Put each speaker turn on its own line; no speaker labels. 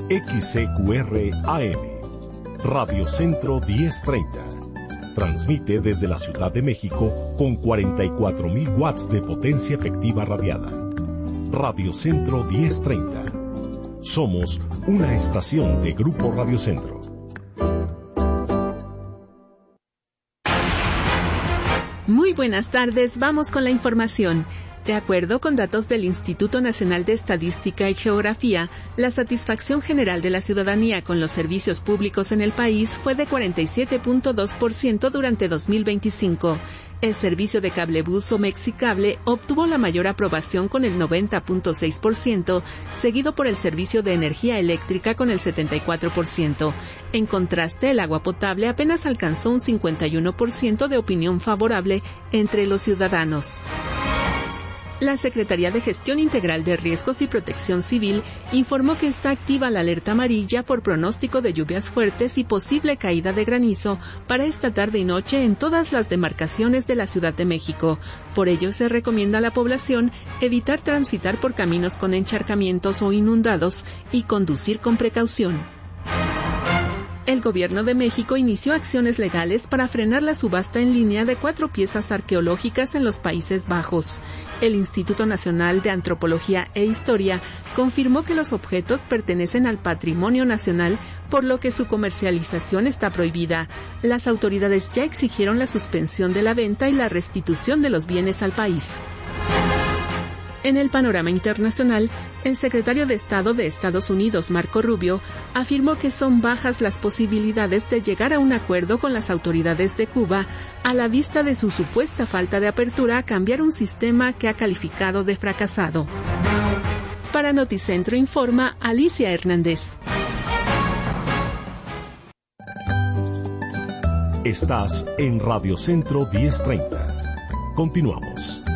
XCQR AM, Radio Centro 1030. Transmite desde la Ciudad de México con 44.000 watts de potencia efectiva radiada. Radio Centro 1030. Somos una estación de Grupo Radio Centro.
Muy buenas tardes, vamos con la información. De acuerdo con datos del Instituto Nacional de Estadística y Geografía, la satisfacción general de la ciudadanía con los servicios públicos en el país fue de 47.2% durante 2025. El servicio de cablebús o Mexicable obtuvo la mayor aprobación con el 90.6%, seguido por el servicio de energía eléctrica con el 74%. En contraste, el agua potable apenas alcanzó un 51% de opinión favorable entre los ciudadanos. La Secretaría de Gestión Integral de Riesgos y Protección Civil informó que está activa la alerta amarilla por pronóstico de lluvias fuertes y posible caída de granizo para esta tarde y noche en todas las demarcaciones de la Ciudad de México. Por ello, se recomienda a la población evitar transitar por caminos con encharcamientos o inundados y conducir con precaución. El Gobierno de México inició acciones legales para frenar la subasta en línea de 4 piezas arqueológicas en los Países Bajos. El Instituto Nacional de Antropología e Historia confirmó que los objetos pertenecen al patrimonio nacional, por lo que su comercialización está prohibida. Las autoridades ya exigieron la suspensión de la venta y la restitución de los bienes al país. En el panorama internacional, el secretario de Estado de Estados Unidos, Marco Rubio, afirmó que son bajas las posibilidades de llegar a un acuerdo con las autoridades de Cuba a la vista de su supuesta falta de apertura a cambiar un sistema que ha calificado de fracasado. Para Noticentro informa Alicia Hernández.
Estás en Radio Centro 1030. Continuamos.